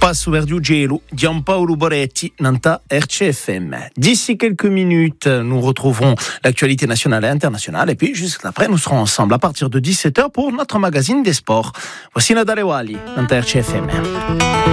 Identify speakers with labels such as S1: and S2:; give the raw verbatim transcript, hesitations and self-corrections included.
S1: Passo Verdi Gelo, Giampaolo Boretti, Nanta R C F M. D'ici quelques minutes, nous retrouverons l'actualité nationale et internationale. Et puis, juste après, nous serons ensemble à partir de dix-sept heures pour notre magazine des sports. Voici Nadal Wali, Nanta R C F M.